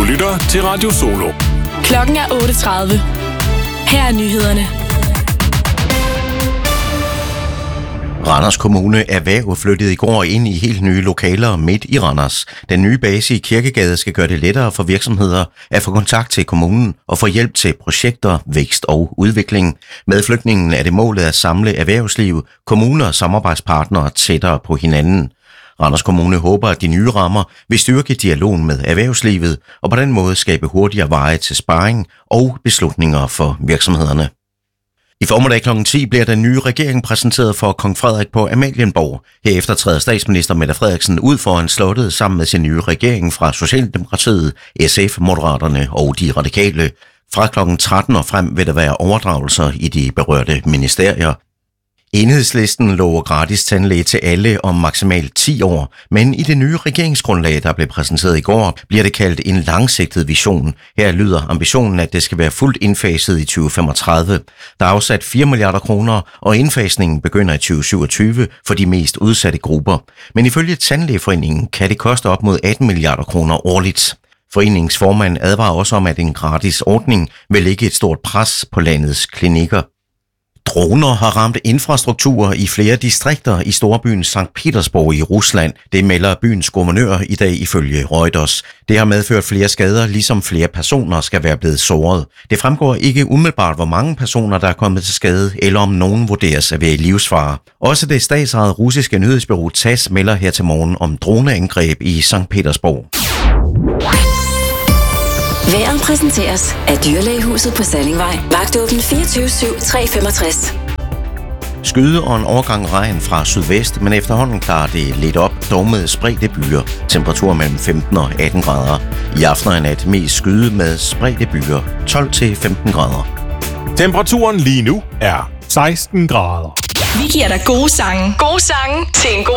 lytter til Radio Solo. Klokken er 8:30. Her er nyhederne. Randers Kommune Erhverv flyttede i går ind i helt nye lokaler midt i Randers. Den nye base i Kirkegade skal gøre det lettere for virksomheder at få kontakt til kommunen og få hjælp til projekter, vækst og udvikling. Med flytningen er det målet at samle erhvervsliv, kommuner og samarbejdspartnere tættere på hinanden. Randers Kommune håber, at de nye rammer vil styrke dialogen med erhvervslivet og på den måde skabe hurtigere veje til sparring og beslutninger for virksomhederne. I formiddag kl. 10 bliver den nye regering præsenteret for kong Frederik på Amalienborg. Herefter træder statsminister Mette Frederiksen ud foran slottet sammen med sin nye regering fra Socialdemokratiet, SF, Moderaterne og de radikale. Fra kl. 13 og frem vil der være overdragelser i de berørte ministerier. Enhedslisten lover gratis tandlæge til alle om maksimalt 10 år, men i det nye regeringsgrundlag, der blev præsenteret i går, bliver det kaldt en langsigtet vision. Her lyder ambitionen, at det skal være fuldt indfaset i 2035. Der er afsat 4 milliarder kroner, og indfasningen begynder i 2027 for de mest udsatte grupper. Men ifølge Tandlægeforeningen kan det koste op mod 18 milliarder kroner årligt. Foreningens formand advarer også om, at en gratis ordning vil lægge et stort pres på landets klinikker. Droner har ramt infrastruktur i flere distrikter i storbyen Sankt Petersborg i Rusland. Det melder byens guvernør i dag ifølge Reuters. Det har medført flere skader, ligesom flere personer skal være blevet såret. Det fremgår ikke umiddelbart, hvor mange personer, der er kommet til skade, eller om nogen vurderes at være i livsfare. Også det statsejede russiske nyhedsbureau TASS melder her til morgen om droneangreb i Sankt Petersborg. Vejret præsenteres af Dyrlægehuset på Sallingvej. Vagtåben 24/7, 365. Skyde og en overgang regn fra sydvest, men efterhånden klarer det lidt op, dog med spredte byer. Temperatur mellem 15 og 18 grader. I aften og nat mest skyde med spredte byer, 12 til 15 grader. Temperaturen lige nu er 16 grader. Vi giver dig gode sange. Gode sange til en god